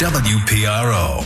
WPRO.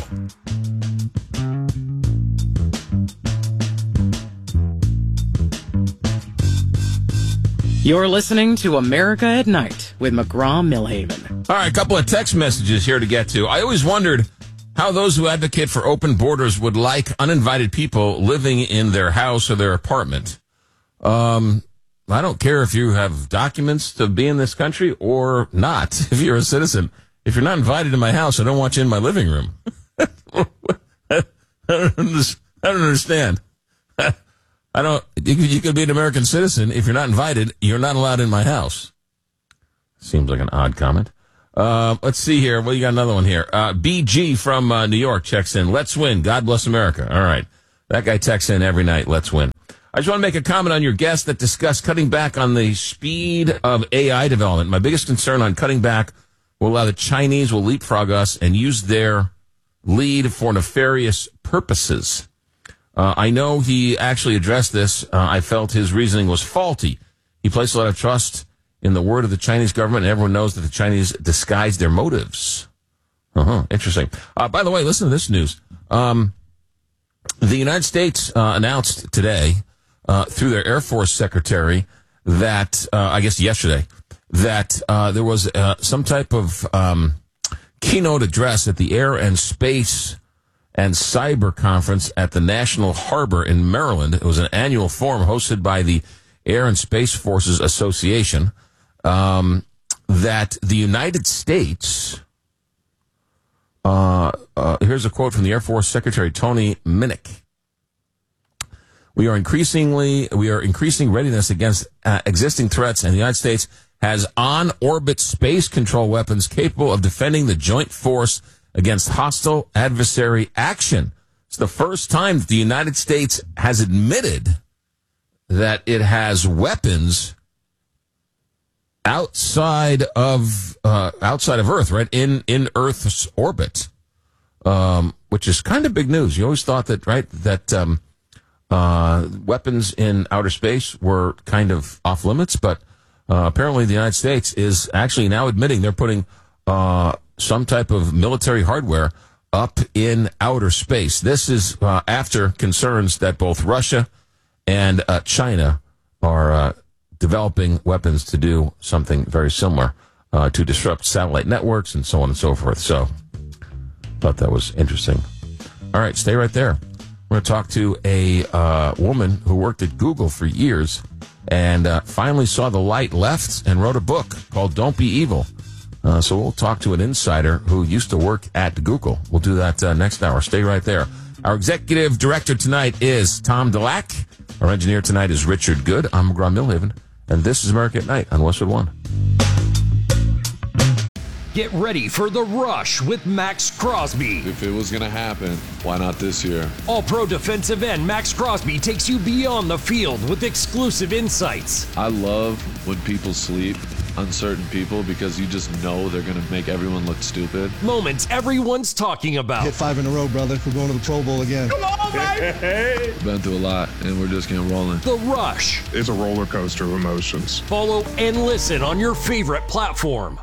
You're listening to America at Night with McGraw-Millhaven. All right, a couple of text messages here to get to. I always wondered how those who advocate for open borders would like uninvited people living in their house or their apartment. I don't care if you have documents to be in this country or not, if you're a citizen. If you're not invited to my house, I don't want you in my living room. I don't understand. You could be an American citizen. If you're not invited, you're not allowed in my house. Seems like an odd comment. Let's see here. Well, you got another one here. BG from New York checks in. Let's win. God bless America. All right. That guy texts in every night. Let's win. I just want to make a comment on your guest that discussed cutting back on the speed of AI development. My biggest concern on cutting back will allow the Chinese will leapfrog us and use their lead for nefarious purposes. I know he actually addressed this. I felt his reasoning was faulty. He placed a lot of trust in the word of the Chinese government, and everyone knows that the Chinese disguise their motives. Interesting. By the way, listen to this news. The United States announced today, through their Air Force secretary, that, I guess yesterday, that there was some type of keynote address at the Air and Space and Cyber Conference at the National Harbor in Maryland. It was an annual forum hosted by the Air and Space Forces Association, that the United States, here's a quote from the Air Force Secretary Tony Minnick. We are increasing readiness against existing threats, and the United States has on-orbit space control weapons capable of defending the joint force against hostile adversary action. It's the first time that the United States has admitted that it has weapons outside of Earth, right? In Earth's orbit, which is kind of big news. You always thought that, right, that weapons in outer space were kind of off limits, but apparently the United States is actually now admitting they're putting some type of military hardware up in outer space. This is after concerns that both Russia and China are developing weapons to do something very similar, to disrupt satellite networks and so on and so forth. So, thought that was interesting. All right, stay right there. We're going to talk to a woman who worked at Google for years and finally saw the light, left, and wrote a book called Don't Be Evil. So we'll talk to an insider who used to work at Google. We'll do that next hour. Stay right there. Our executive director tonight is Tom Delac. Our engineer tonight is Richard Good. I'm McGraw-Millhaven, and this is America at Night on Westwood One. Get ready for The Rush with Max Crosby. If it was going to happen, why not this year? All-pro defensive end Max Crosby takes you beyond the field with exclusive insights. I love when people sleep, uncertain people, because you just know they're going to make everyone look stupid. Moments everyone's talking about. Hit 5 in a row, brother. We're going to the Pro Bowl again. Come on, baby! Been through a lot, and we're just getting rolling. The Rush. It's a roller coaster of emotions. Follow and listen on your favorite platform.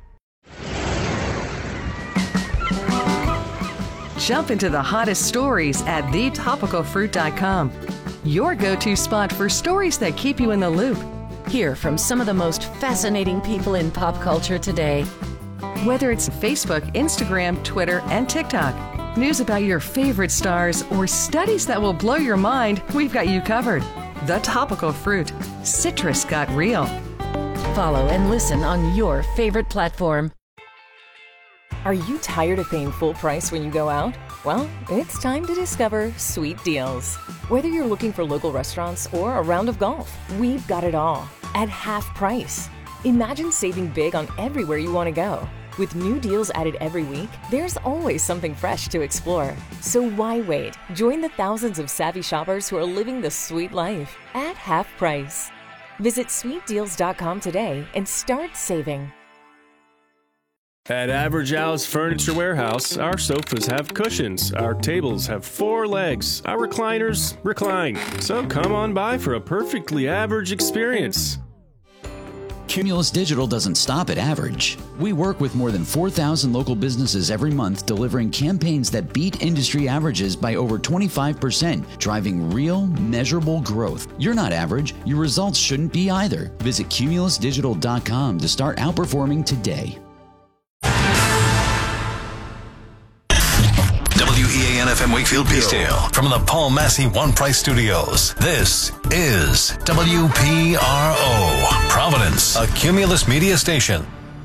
Jump into the hottest stories at thetopicalfruit.com. Your go-to spot for stories that keep you in the loop. Hear from some of the most fascinating people in pop culture today. Whether it's Facebook, Instagram, Twitter, and TikTok, news about your favorite stars, or studies that will blow your mind, we've got you covered. The Topical Fruit. Citrus got real. Follow and listen on your favorite platform. Are you tired of paying full price when you go out? Well, it's time to discover Sweet Deals. Whether you're looking for local restaurants or a round of golf, we've got it all at half price. Imagine saving big on everywhere you want to go. With new deals added every week, there's always something fresh to explore. So why wait? Join the thousands of savvy shoppers who are living the sweet life at half price. Visit sweetdeals.com today and start saving. At Average Al's Furniture Warehouse, our sofas have cushions, our tables have 4 legs, our recliners recline. So come on by for a perfectly average experience. Cumulus Digital doesn't stop at average. We work with more than 4,000 local businesses every month, delivering campaigns that beat industry averages by over 25%, driving real, measurable growth. You're not average. Your results shouldn't be either. Visit cumulusdigital.com to start outperforming today. WEAN-FM Wakefield Peacedale from the Paul Massey One Price Studios. This is WPRO, Providence, a Cumulus media station.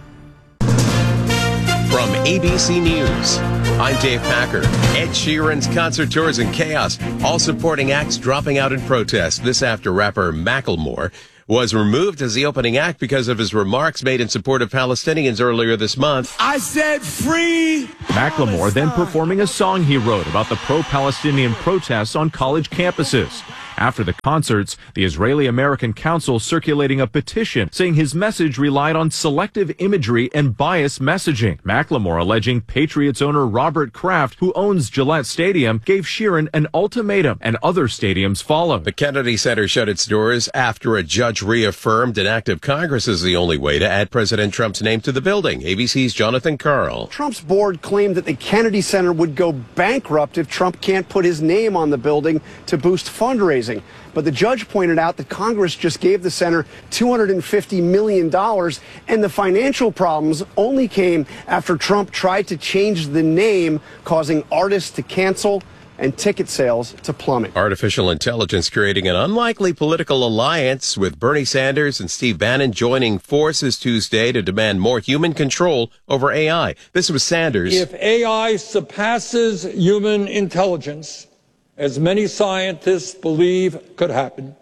From ABC News, I'm Dave Packer. Ed Sheeran's concert tours in chaos, all supporting acts dropping out in protest. This after rapper Macklemore was removed as the opening act because of his remarks made in support of Palestinians earlier this month. I said free! Macklemore then performing a song he wrote about the pro-Palestinian protests on college campuses. After the concerts, the Israeli-American Council circulating a petition saying his message relied on selective imagery and biased messaging. Macklemore alleging Patriots owner Robert Kraft, who owns Gillette Stadium, gave Sheeran an ultimatum, and other stadiums followed. The Kennedy Center shut its doors after a judge reaffirmed an act of Congress is the only way to add President Trump's name to the building. ABC's Jonathan Karl. Trump's board claimed that the Kennedy Center would go bankrupt if Trump can't put his name on the building to boost fundraising. But the judge pointed out that Congress just gave the center $250 million, and the financial problems only came after Trump tried to change the name, causing artists to cancel and ticket sales to plummet. Artificial intelligence creating an unlikely political alliance, with Bernie Sanders and Steve Bannon joining forces Tuesday to demand more human control over AI. This was Sanders. If AI surpasses human intelligence, as many scientists believe could happen,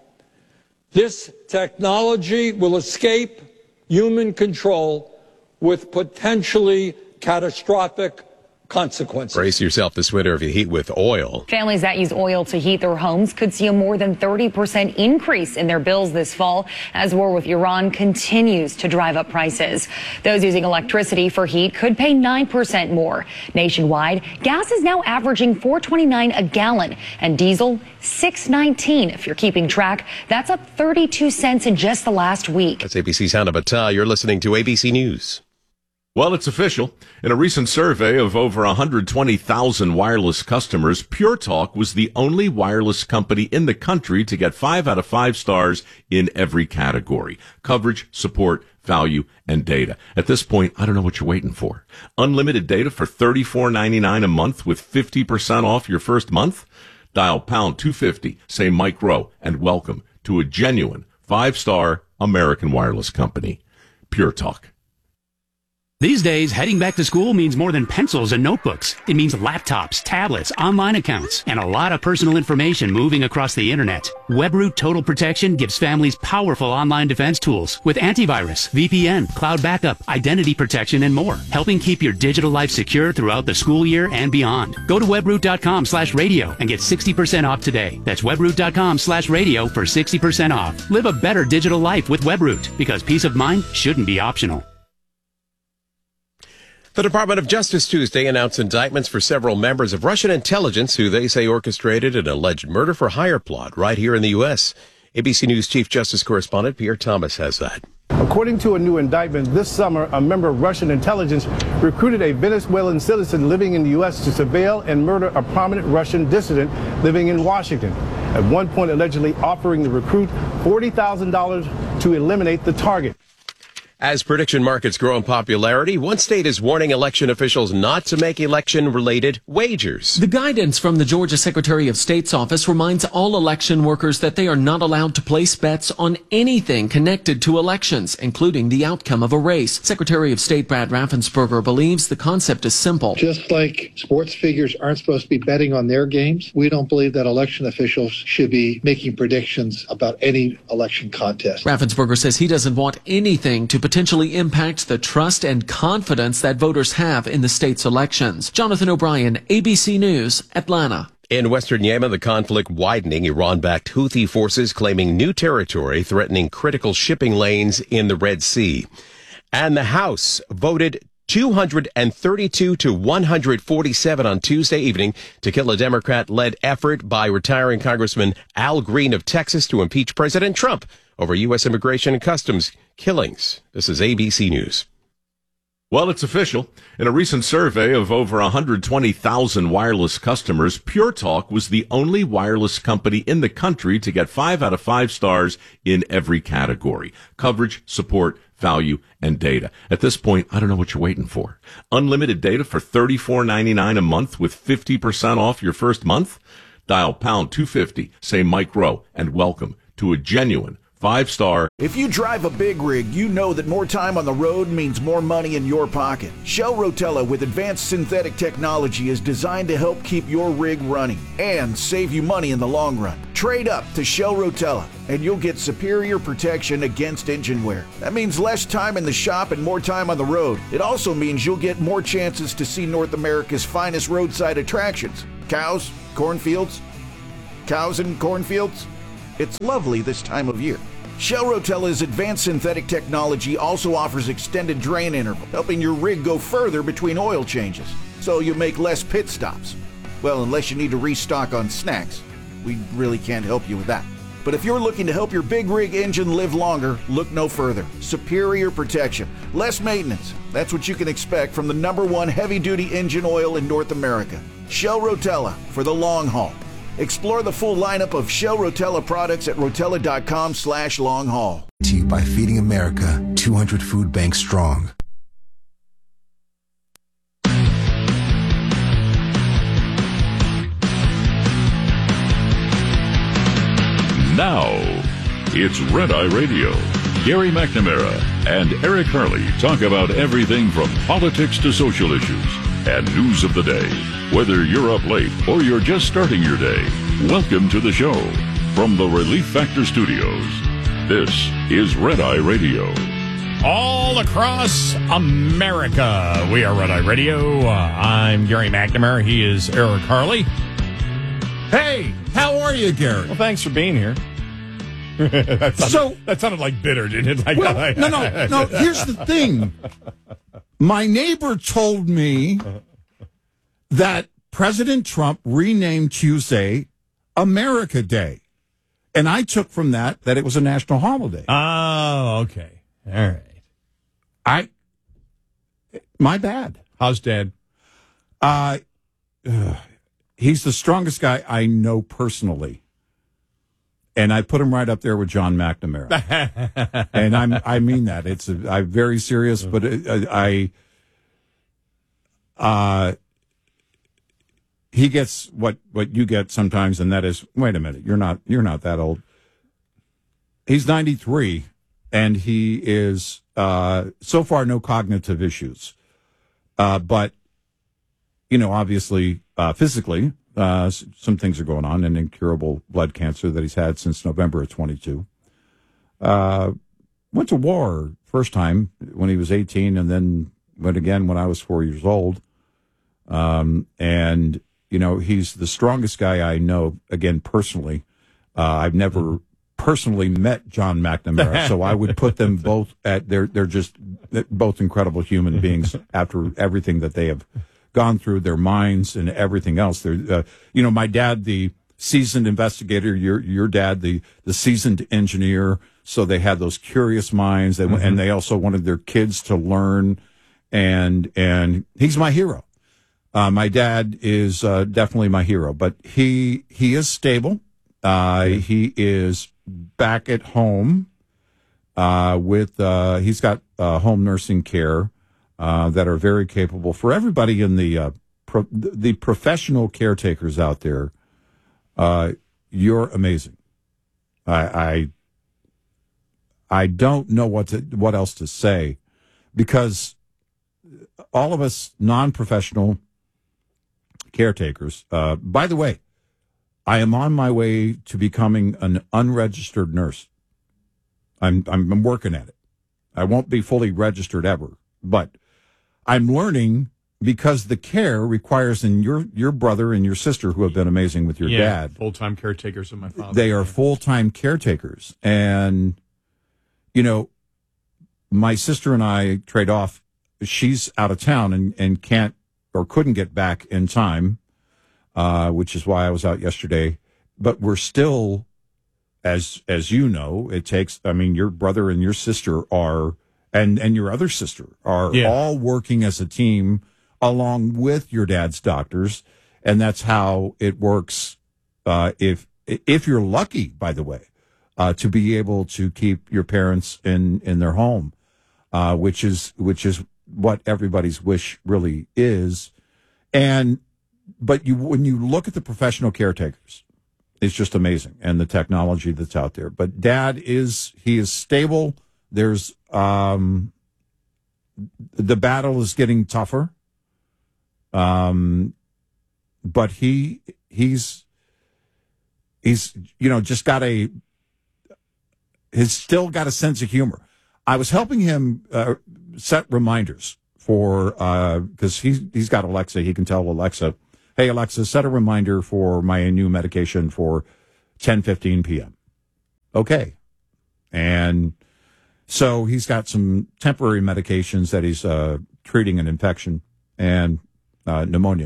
this technology will escape human control with potentially catastrophic consequences. Brace yourself this winter if you heat with oil. Families that use oil to heat their homes could see a more than 30% increase in their bills this fall as war with Iran continues to drive up prices. Those using electricity for heat could pay 9% more. Nationwide, gas is now averaging $4.29 a gallon and diesel $6.19. If you're keeping track, that's up 32 cents in just the last week. That's ABC's Hannah Battah. You're listening to ABC News. Well, it's official. In a recent survey of over 120,000 wireless customers, Pure Talk was the only wireless company in the country to get 5 out of 5 stars in every category: coverage, support, value, and data. At this point, I don't know what you're waiting for. Unlimited data for $34.99 a month with 50% off your first month? Dial pound 250, say Mike Rowe, and welcome to a genuine 5-star American wireless company. Pure Talk. These days, heading back to school means more than pencils and notebooks. It means laptops, tablets, online accounts, and a lot of personal information moving across the internet. WebRoot Total Protection gives families powerful online defense tools with antivirus, VPN, cloud backup, identity protection, and more, helping keep your digital life secure throughout the school year and beyond. Go to webroot.com/radio and get 60% off today. That's webroot.com/radio for 60% off. Live a better digital life with WebRoot, because peace of mind shouldn't be optional. The Department of Justice Tuesday announced indictments for several members of Russian intelligence who they say orchestrated an alleged murder-for-hire plot right here in the U.S. ABC News Chief Justice Correspondent Pierre Thomas has that. According to a new indictment, this summer, a member of Russian intelligence recruited a Venezuelan citizen living in the U.S. to surveil and murder a prominent Russian dissident living in Washington, at one point allegedly offering the recruit $40,000 to eliminate the target. As prediction markets grow in popularity, one state is warning election officials not to make election-related wagers. The guidance from the Georgia Secretary of State's office reminds all election workers that they are not allowed to place bets on anything connected to elections, including the outcome of a race. Secretary of State Brad Raffensperger believes the concept is simple. Just like sports figures aren't supposed to be betting on their games, we don't believe that election officials should be making predictions about any election contest. Raffensperger says he doesn't want anything to potentially impact the trust and confidence that voters have in the state's elections. Jonathan O'Brien, ABC News, Atlanta. In western Yemen, the conflict widening. Iran-backed Houthi forces claiming new territory, threatening critical shipping lanes in the Red Sea. And the House voted 232 to 147 on Tuesday evening to kill a Democrat-led effort by retiring Congressman Al Green of Texas to impeach President Trump over U.S. immigration and customs killings. This is ABC News. Well, it's official. In a recent survey of over 120,000 wireless customers, Pure Talk was the only wireless company in the country to get 5 out of 5 stars in every category: coverage, support, value, and data. At this point, I don't know what you're waiting for. Unlimited data for $34.99 a month with 50% off your first month? Dial pound 250, say Mike Rowe, and welcome to a genuine 5-star. If you drive a big rig, you know that more time on the road means more money in your pocket. Shell Rotella with advanced synthetic technology is designed to help keep your rig running and save you money in the long run. Trade up to Shell Rotella and you'll get superior protection against engine wear. That means less time in the shop and more time on the road. It also means you'll get more chances to see North America's finest roadside attractions. Cows, cornfields, cows and cornfields. It's lovely this time of year. Shell Rotella's advanced synthetic technology also offers extended drain interval, helping your rig go further between oil changes, so you make less pit stops. Well, unless you need to restock on snacks. We really can't help you with that. But if you're looking to help your big rig engine live longer, look no further. Superior protection, less maintenance. That's what you can expect from the #1 heavy-duty engine oil in North America. Shell Rotella for the long haul. Explore the full lineup of Shell Rotella products at rotella.com/long-haul. To you by Feeding America, 200 food banks strong. Now, it's Red Eye Radio. Gary McNamara and Eric Harley talk about everything from politics to social issues and news of the day. Whether you're up late or you're just starting your day, welcome to the show. From the Relief Factor Studios, this is Red Eye Radio. All across America, we are Red Eye Radio. I'm Gary McNamara. He is Eric Harley. Hey, how are you, Gary? Well, thanks for being here. that sounded like bitter, didn't it? Like, well, no. Here's the thing. My neighbor told me that President Trump renamed Tuesday America Day. And I took from that it was a national holiday. Oh, okay. All right. My bad. How's Dad? He's the strongest guy I know personally. And I put him right up there with John McNamara. And I mean that. I'm very serious, but he gets what you get sometimes, and that is, wait a minute, you're not that old. He's 93, and he is so far no cognitive issues, but obviously physically some things are going on, an incurable blood cancer that he's had since November of 22. Went to war first time when he was 18, and then went again when I was 4 years old. And he's the strongest guy I know, again, personally. I've never personally met John McNamara, so I would put them both they're just both incredible human beings after everything that they have gone through, their minds and everything else. They're, my dad, the seasoned investigator, your dad, the seasoned engineer. So they had those curious minds, and they also wanted their kids to learn. And he's my hero. My dad is definitely my hero, but he is stable. He is back at home he's got home nursing care that are very capable for everybody in the professional caretakers out there. You're amazing. I don't know what else to say, because all of us non-professional caretakers. By the way, I am on my way to becoming an unregistered nurse. I'm working at it. I won't be fully registered ever, but I'm learning, because the care requires, and your brother and your sister, who have been amazing with your dad, full-time caretakers of my father. They are full-time caretakers, and my sister and I trade off. She's out of town and can't or couldn't get back in time, which is why I was out yesterday. But we're still as you know, it takes, I mean, your brother and your sister are, and your other sister are all working as a team along with your dad's doctors. And that's how it works. If you're lucky, by the way, to be able to keep your parents in their home, which is what everybody's wish really is. But when you look at the professional caretakers, it's just amazing, and the technology that's out there. But Dad is stable. There's the battle is getting tougher. But he's just got he's still got a sense of humor. I was helping him set reminders for because he's got Alexa. He can tell Alexa, "Hey Alexa, set a reminder for my new medication for 10:15 p.m." Okay, and so he's got some temporary medications that he's treating an infection and pneumonia.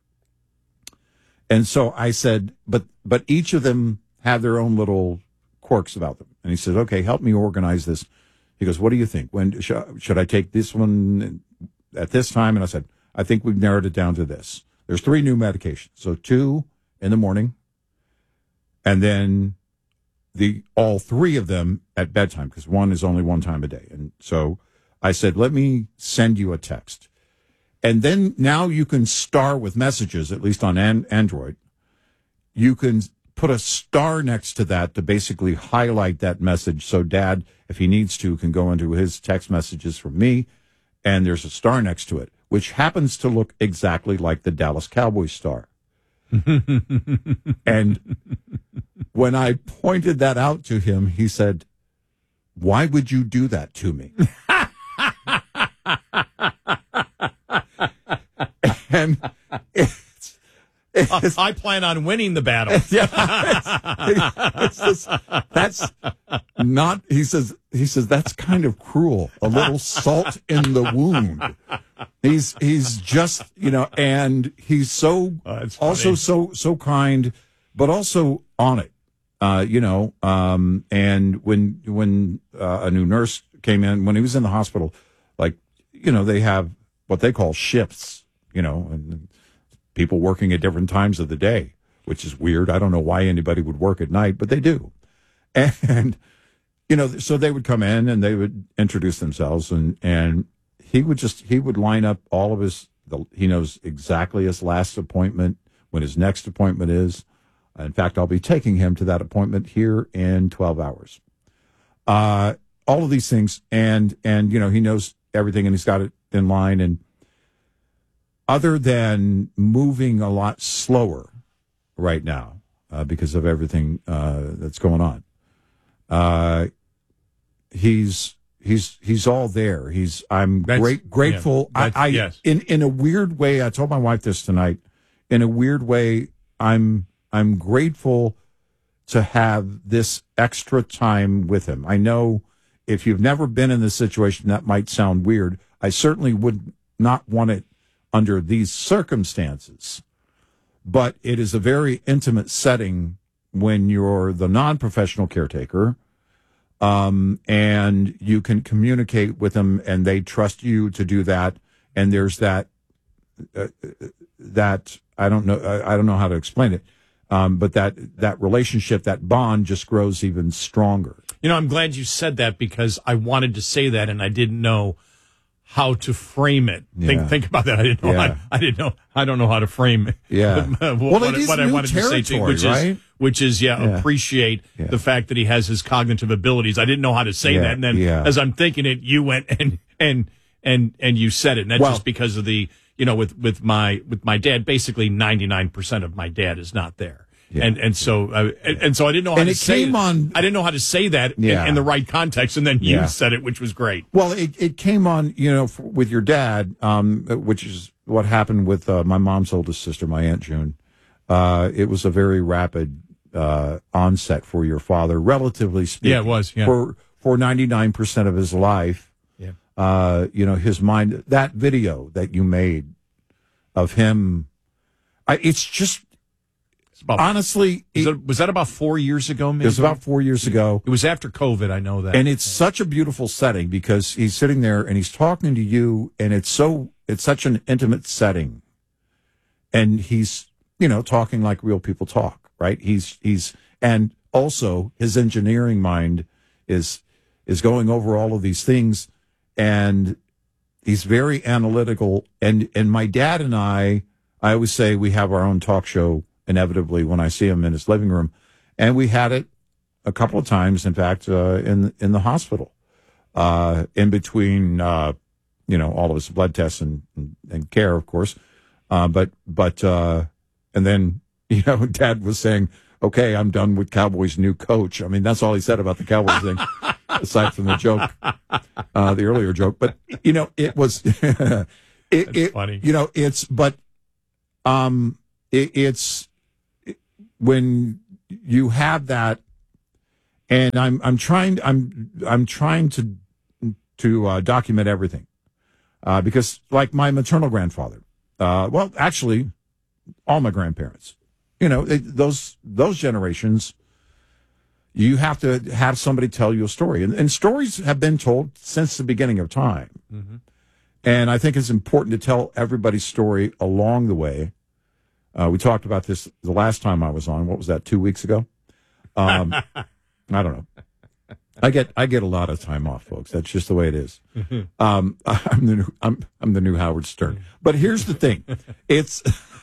And so I said, but each of them have their own little quirks about them. And he said, okay, help me organize this. He goes, what do you think? When should I take this one at this time? And I said, I think we've narrowed it down to this. There's 3 new medications. So 2 in the morning, and then all 3 of them at bedtime, because 1 is only 1 time a day. And so I said, let me send you a text. And then now you can star with messages, at least on Android. You can put a star next to that to basically highlight that message. So Dad, if he needs to, can go into his text messages from me, and there's a star next to it, which happens to look exactly like the Dallas Cowboys star. And when I pointed that out to him, he said, why would you do that to me? And I plan on winning the battle. That's not, he says, that's kind of cruel. A little salt in the wound. He's just, and he's so, also so kind, but also on it, and when a new nurse came in, when he was in the hospital, they have what they call shifts, and people working at different times of the day, which is weird. I don't know why anybody would work at night, but they do. And, so they would come in and they would introduce themselves, and he would line up all of he knows exactly his last appointment, when his next appointment is. In fact, I'll be taking him to that appointment here in 12 hours. All of these things. And, he knows everything, and he's got it in line. And other than moving a lot slower right now, because of everything, that's going on, he's all there. I'm grateful. Yeah, in a weird way, I told my wife this tonight, in a weird way, I'm grateful to have this extra time with him. I know if you've never been in this situation, that might sound weird. I certainly would not want it under these circumstances, but it is a very intimate setting when you're the non-professional caretaker, and you can communicate with them, and they trust you to do that. And there's that I don't know how to explain it. But that relationship, that bond just grows even stronger. I'm glad you said that, because I wanted to say that and I didn't know how to frame it. Yeah. Think about that. I didn't know. Yeah. I don't know how to frame it. Yeah. What I wanted to say to you, which is appreciate the fact that he has his cognitive abilities. I didn't know how to say that, and then as I'm thinking it, you went and you said it, and that's just because of the with my dad. Basically, 99% of my dad is not there. Yeah. And so I didn't know how to say it. I didn't know how to say that in the right context, and then you said it, which was great. Well, it came on, with your dad, which is what happened with my mom's oldest sister, my Aunt June. It was a very rapid onset for your father, relatively speaking. Yeah, it was. Yeah. For 99% of his life. Yeah. His mind. That video that you made of him, it's just. Honestly, was that about 4 years ago? Maybe? It was about 4 years ago. It was after COVID. I know that. And it's such a beautiful setting because he's sitting there and he's talking to you, and it's such an intimate setting. And he's, talking like real people talk, right? And also his engineering mind is going over all of these things, and he's very analytical. And my dad and I always say we have our own talk show inevitably when I see him in his living room. And we had it a couple of times, in fact, in the hospital, in between, all of his blood tests and care, of course. And then, Dad was saying, okay, I'm done with Cowboys' new coach. I mean, that's all he said about the Cowboys thing, aside from the joke, the earlier joke. But, it was, it's funny. It's when you have that, and I'm trying to document everything, because like my maternal grandfather, actually all my grandparents, those generations, you have to have somebody tell you a story, and stories have been told since the beginning of time. Mm-hmm. And I think it's important to tell everybody's story along the way. We talked about this the last time I was on. What was that, 2 weeks ago? I don't know. I get a lot of time off, folks. That's just the way it is. Mm-hmm. I'm the new Howard Stern. But here's the thing. It's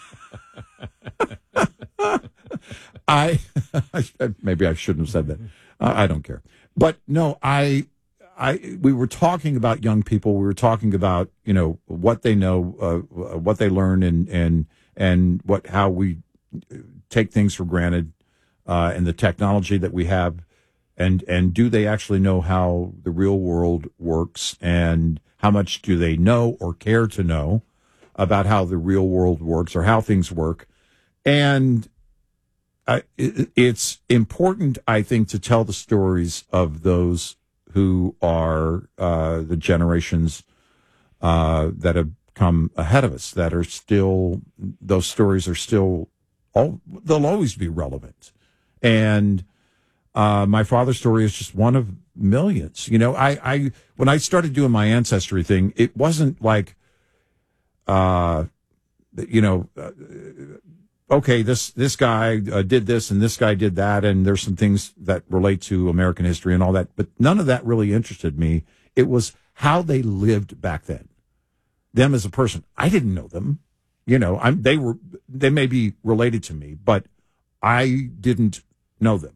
maybe I shouldn't have said that. I don't care. But no, we were talking about young people. We were talking about, what they know, what they learn, and how we take things for granted, and the technology that we have, and do they actually know how the real world works, and how much do they know or care to know about how the real world works or how things work. And it's important, I think, to tell the stories of those who are the generations that have come ahead of us, that are still, those stories are still, they'll always be relevant. And my father's story is just one of millions. I when I started doing my ancestry thing, it wasn't like, okay, this guy did this and this guy did that, and there's some things that relate to American history and all that, but none of that really interested me. It was how they lived back then. Them as a person. I didn't know them. They may be related to me, but I didn't know them.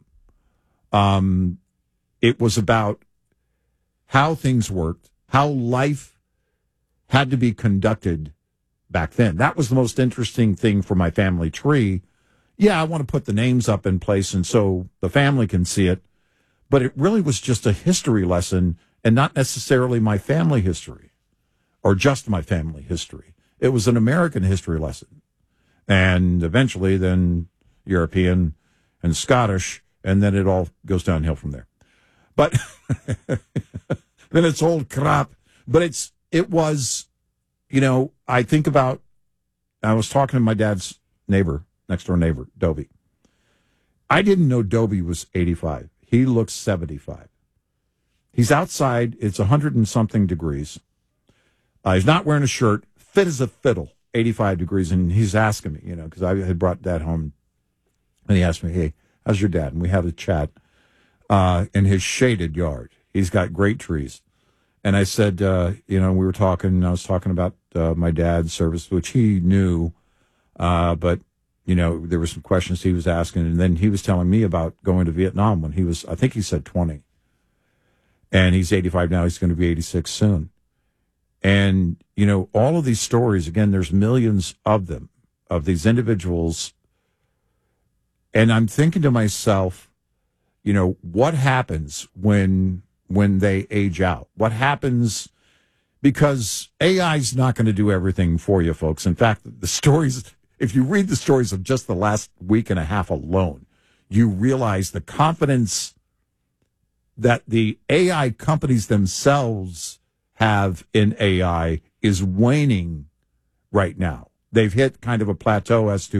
It was about how things worked, how life had to be conducted back then. That was the most interesting thing for my family tree. Yeah, I want to put the names up in place and so the family can see it, but it really was just a history lesson and not necessarily my family history or just my family history. It was an American history lesson, and eventually then European and Scottish, and then it all goes downhill from there. But then it's old crap. But it was, I think about, I was talking to my dad's next door neighbor, Dobie. I didn't know Dobie was 85. He looks 75. He's outside. It's 100 and something degrees. He's not wearing a shirt, fit as a fiddle, 85 degrees. And he's asking me, because I had brought Dad home. And he asked me, hey, how's your dad? And we had a chat in his shaded yard. He's got great trees. And I said, we were talking, I was talking about my dad's service, which he knew. But, there were some questions he was asking. And then he was telling me about going to Vietnam when he was, I think he said 20. And he's 85 now. He's going to be 86 soon. And, all of these stories, again, there's millions of them, of these individuals. And I'm thinking to myself, what happens when they age out? What happens? Because AI's not going to do everything for you, folks. In fact, the stories, if you read the stories of just the last week and a half alone, you realize the confidence that the AI companies themselves have in AI is waning right now. They've hit kind of a plateau as to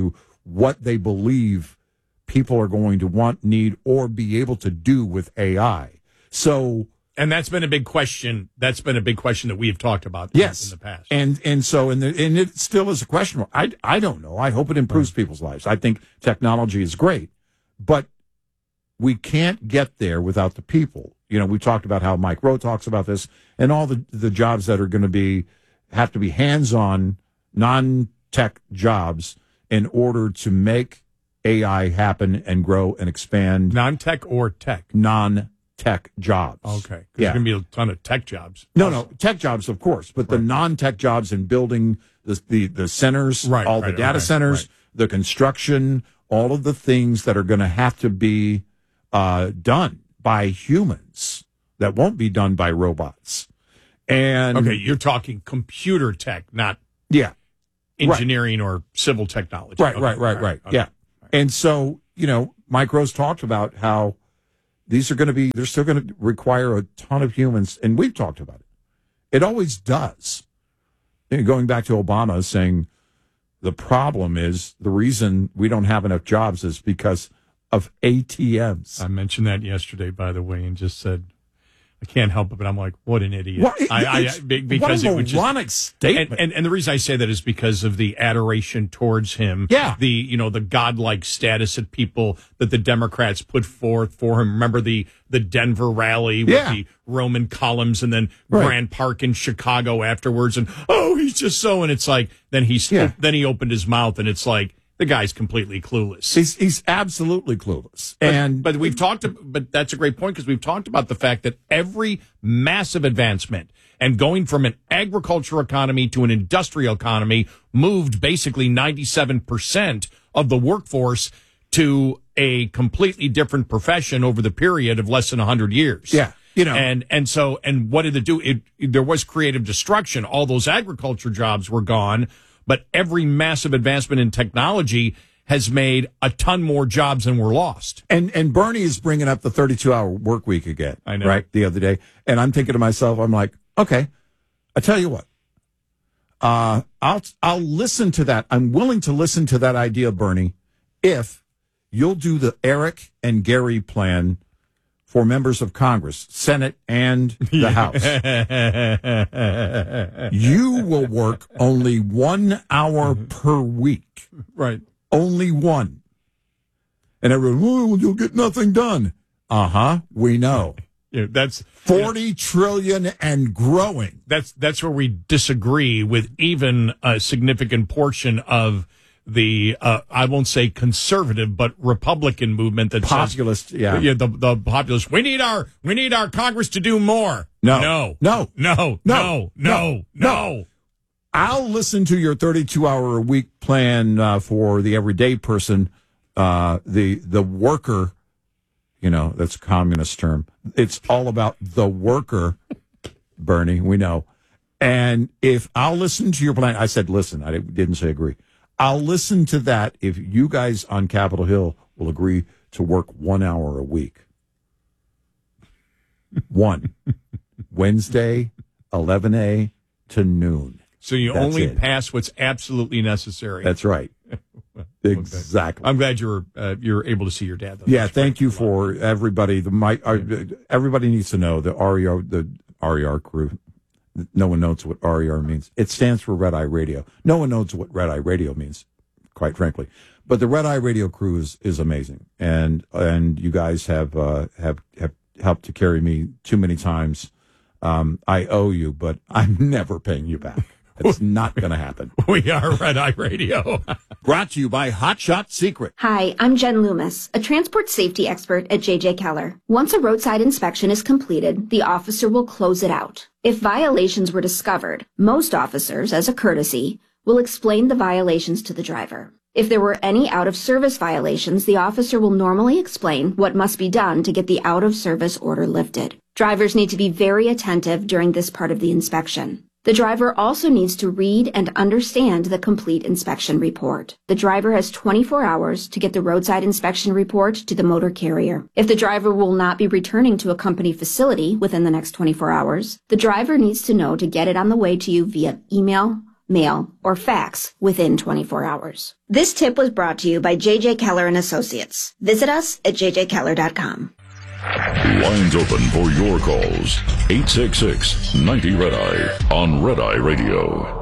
what they believe people are going to want, need, or be able to do with AI. So, and that's been a big question. That's been a big question that we have talked about in the past. And it still is a question. I don't know. I hope it improves people's lives. I think technology is great, but we can't get there without the people. You know, we talked about how Mike Rowe talks about this, and all the jobs that are going to have to be hands-on, non-tech jobs in order to make AI happen and grow and expand. Non-tech or tech? Non-tech jobs. Okay. There's going to be a ton of tech jobs. No, tech jobs, of course, but the non-tech jobs in building the centers, the data centers, the construction, all of the things that are going to have to be done by humans that won't be done by robots. And okay, you're talking computer tech, not engineering or civil technology. Right. Okay. Yeah. And so, you know, Mike Rose talked about how they're still going to require a ton of humans, and we've talked about it. It always does. Going back to Obama saying the problem is the reason we don't have enough jobs is because of ATMs. I mentioned that yesterday, by the way, and just said, I can't help it, but I'm like, what an idiot. Well, because what a moronic statement. And the reason I say that is because of the adoration towards him. Yeah. The godlike status that the Democrats put forth for him. Remember the Denver rally with the Roman columns and then Grand Park in Chicago afterwards. And, he's just so, and it's like, then he opened his mouth and it's like, the guy's completely clueless. He's absolutely clueless. But we've but that's a great point because we've talked about the fact that every massive advancement and going from an agriculture economy to an industrial economy moved basically 97% of the workforce to a completely different profession over the period of less than 100 years. Yeah. You know, and what did it do? There was creative destruction. All those agriculture jobs were gone. But every massive advancement in technology has made a ton more jobs than were lost. And Bernie is bringing up the 32-hour work week again. I know. Right, the other day. And I'm thinking to myself, I'm like, okay, I tell you what, I'll listen to that. I'm willing to listen to that idea, Bernie, if you'll do the Eric and Gary plan for members of Congress, Senate, and the House. You will work only 1 hour per week. Right. Only one. And everyone, you'll get nothing done. We know. Yeah, that's 40 trillion and growing. That's where we disagree with even a significant portion of the I won't say conservative, but Republican movement that populist, says, the populist. We need our Congress to do more. No. I'll listen to your 32-hour a week plan for the everyday person, the worker. You know, that's a communist term. It's all about the worker, Bernie. We know. And if I'll listen to your plan, I said listen. I didn't say agree. I'll listen to that if you guys on Capitol Hill will agree to work 1 hour a week. Wednesday, 11 to noon. So you only pass what's absolutely necessary. That's right. Exactly. I'm glad you're able to see your dad, though. Yeah, thank you for everybody. Everybody needs to know the RER crew. No one knows what RER means. It stands for Red Eye Radio. No one knows what Red Eye Radio means, quite frankly. But the Red Eye Radio crew is amazing, and you guys have helped to carry me too many times. I owe you, but I'm never paying you back. It's not going to happen. We are Red Eye Radio. Brought to you by Hot Shot Secret. Hi, I'm Jen Loomis, a transport safety expert at JJ Keller. Once a roadside inspection is completed, the officer will close it out. If violations were discovered, most officers, as a courtesy, will explain the violations to the driver. If there were any out-of-service violations, the officer will normally explain what must be done to get the out-of-service order lifted. Drivers need to be very attentive during this part of the inspection. The driver also needs to read and understand the complete inspection report. The driver has 24 hours to get the roadside inspection report to the motor carrier. If the driver will not be returning to a company facility within the next 24 hours, the driver needs to know to get it on the way to you via email, mail, or fax within 24 hours. This tip was brought to you by J.J. Keller & Associates. Visit us at jjkeller.com. Lines open for your calls. 866-90-RED-EYE on Red Eye Radio.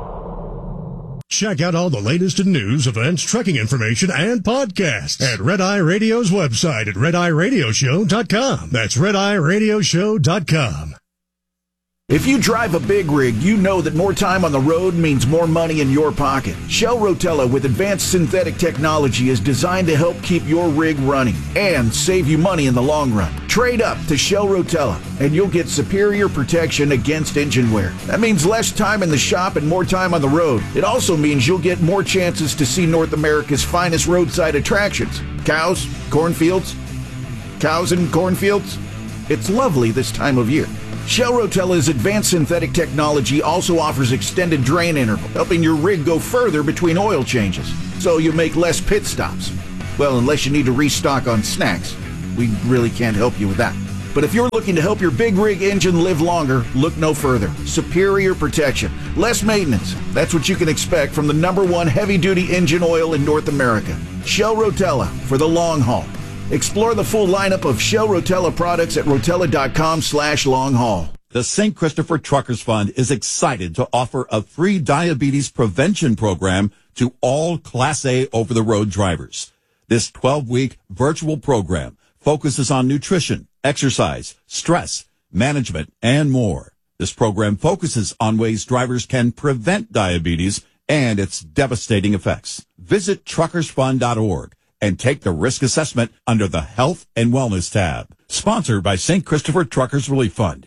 Check out all the latest in news, events, trekking information, and podcasts at Red Eye Radio's website at RedEyeRadioshow.com. That's RedEyeRadioshow.com. If you drive a big rig, you know that more time on the road means more money in your pocket. Shell Rotella with advanced synthetic technology is designed to help keep your rig running and save you money in the long run. Trade up to Shell Rotella and you'll get superior protection against engine wear. That means less time in the shop and more time on the road. It also means you'll get more chances to see North America's finest roadside attractions. Cows, cornfields, cows and cornfields. It's lovely this time of year. Shell Rotella's advanced synthetic technology also offers extended drain interval, helping your rig go further between oil changes, so you make less pit stops. Well, unless you need to restock on snacks. We really can't help you with that. But if you're looking to help your big rig engine live longer, look no further. Superior protection, less maintenance. That's what you can expect from the #1 heavy-duty engine oil in North America. Shell Rotella for the long haul. Explore the full lineup of Shell Rotella products at rotella.com/long-haul. The St. Christopher Truckers Fund is excited to offer a free diabetes prevention program to all Class A over-the-road drivers. This 12-week virtual program focuses on nutrition, exercise, stress, management, and more. This program focuses on ways drivers can prevent diabetes and its devastating effects. Visit truckersfund.org and take the risk assessment under the Health and Wellness tab. Sponsored by St. Christopher Truckers Relief Fund.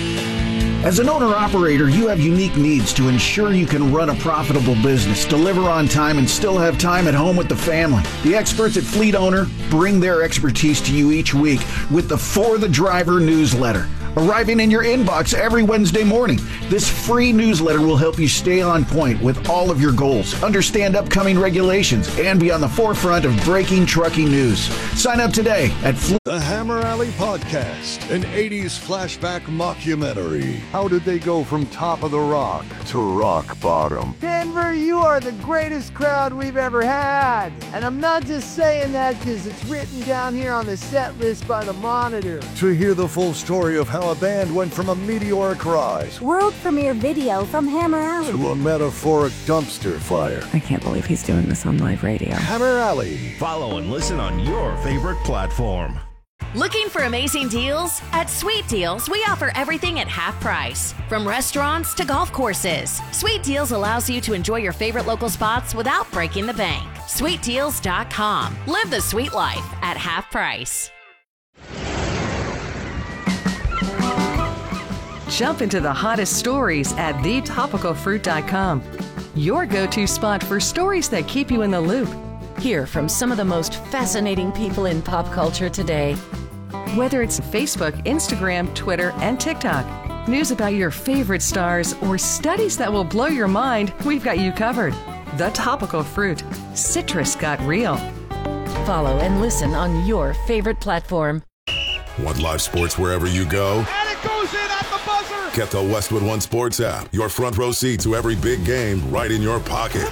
As an owner-operator, you have unique needs to ensure you can run a profitable business, deliver on time, and still have time at home with the family. The experts at Fleet Owner bring their expertise to you each week with the For the Driver newsletter, arriving in your inbox every Wednesday morning. This free newsletter will help you stay on point with all of your goals, understand upcoming regulations, and be on the forefront of breaking trucking news. Sign up today at The Hammer Alley Podcast, an 80s flashback mockumentary. How did they go from top of the rock to rock bottom? Denver, you are the greatest crowd we've ever had. And I'm not just saying that because it's written down here on the set list by the Monitor. To hear the full story of how a band went from a meteoric rise, world premiere video from Hammer Alley, to a metaphoric dumpster fire. I can't believe he's doing this on live radio. Hammer Alley. Follow and listen on your favorite platform. Looking for amazing deals? At Sweet Deals, we offer everything at half price. From restaurants to golf courses, Sweet Deals allows you to enjoy your favorite local spots without breaking the bank. SweetDeals.com. Live the sweet life at half price. Jump into the hottest stories at thetopicalfruit.com. Your go-to spot for stories that keep you in the loop. Hear from some of the most fascinating people in pop culture today. Whether it's Facebook, Instagram, Twitter, and TikTok, news about your favorite stars, or studies that will blow your mind, we've got you covered. The Topical Fruit. Citrus got real. Follow and listen on your favorite platform. Want live sports wherever you go? And it goes in at the buzzer! Get the Westwood One Sports app. Your front row seat to every big game right in your pocket.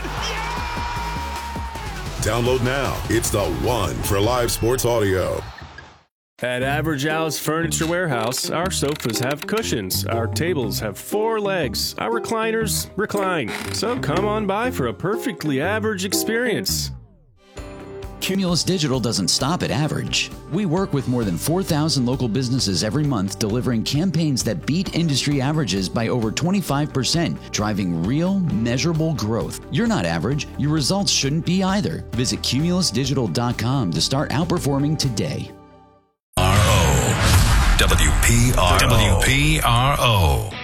Download now. It's the one for live sports audio. At Average Al's Furniture Warehouse, our sofas have cushions, our tables have 4 legs, our recliners recline. So come on by for a perfectly average experience. Cumulus Digital doesn't stop at average. We work with more than 4,000 local businesses every month, delivering campaigns that beat industry averages by over 25%, driving real, measurable growth. You're not average. Your results shouldn't be either. Visit cumulusdigital.com to start outperforming today. WPRO.